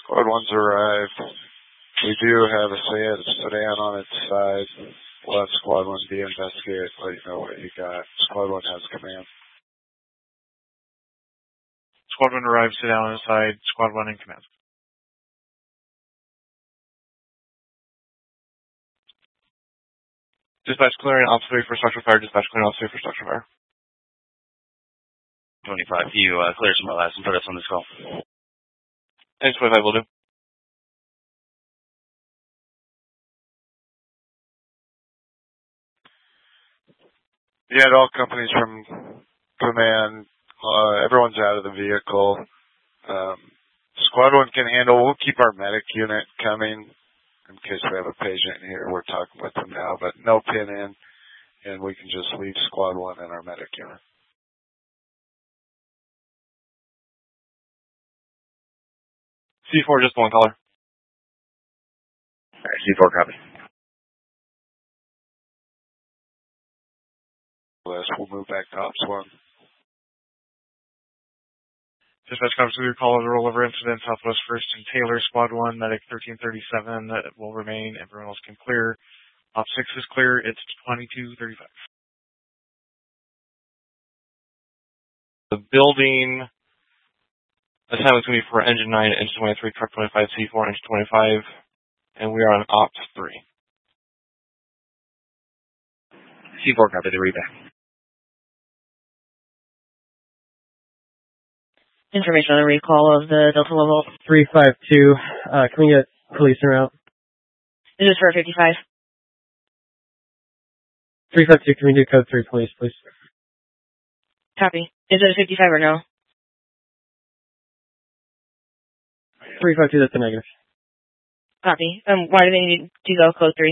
Squad 1's arrived. We do have a sedan on its side. We'll have Squad 1 be investigate, let you know what you got. Squad 1 has command. Squad 1 arrives, sedan on its side. Squad 1 in command. Dispatch clearing, Officer 3 for structural fire. Dispatch clearing, Officer 3 for structural fire. 25, you clear some last and put us on this call. And 25 will do. Yeah, all companies from command, everyone's out of the vehicle. Squad 1 can handle, we'll keep our medic unit coming in case we have a patient here. We're talking with them now, but no pin in, and we can just leave Squad 1 in our medic unit. C4, just one caller. Alright, C4 copy. We'll move back to Ops 1. Dispatch comes to your call of the rollover incident, Southwest 1st and Taylor, Squad 1, medic 1337, that will remain. Everyone else can clear. Op 6 is clear. It's 2235. The building assignment's going to be for Engine 9, Engine 23, Truck 25, C4, Engine 25, and we are on Ops 3. C4 copy, the reback. Information on the recall of the Delta level. 352. Can we get police en route? This is for 55. 352, can we do code 3 police, please? Copy. Is it a 55 or no? 352, that's a negative. Copy. Why do they need to go code 3?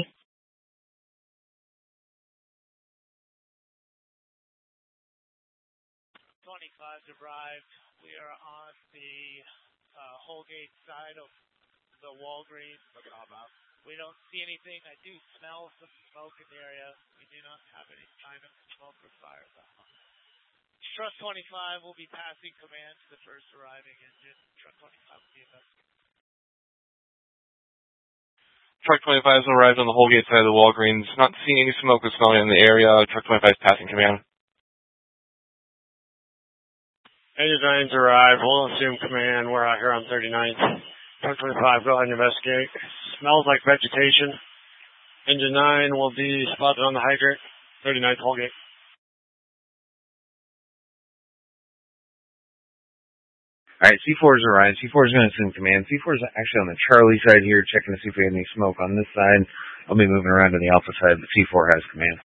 Arrived. We are on the Holgate side of the Walgreens. We don't see anything. I do smell some smoke in the area. We do not have any sign of smoke or fire. Truck 25 will be passing command to the first arriving engine. Truck 25 will be investigating. Truck 25 has arrived on the Holgate side of the Walgreens. Not seeing any smoke or smelling in the area. Truck 25 is passing command. Engine 9's arrived. We'll assume command. We're out here on 39th. Truck 25, go ahead and investigate. Smells like vegetation. Engine 9 will be spotted on the hydrant. 39th Holgate. Alright, C4's arrived. C4's going to assume command. C4's actually on the Charlie side here, checking to see if we have any smoke on this side. I'll be moving around to the Alpha side, but C4 has command.